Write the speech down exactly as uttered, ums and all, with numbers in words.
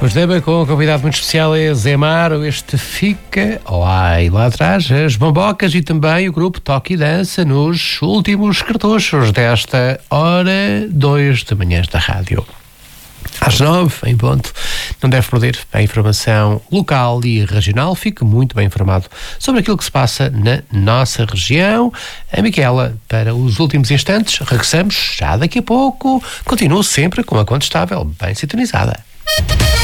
Pois lembra, com um convidado muito especial é Zé Maro, este Fica, oh ai, lá atrás, as Bombocas e também o grupo Toque e Dança nos últimos cartuchos desta hora dois da manhã da rádio. Às nove, em ponto, não deve perder a informação local e regional. Fique muito bem informado sobre aquilo que se passa na nossa região. A Miquela, para os últimos instantes, regressamos já daqui a pouco. Continuo sempre com a Contestável bem sintonizada.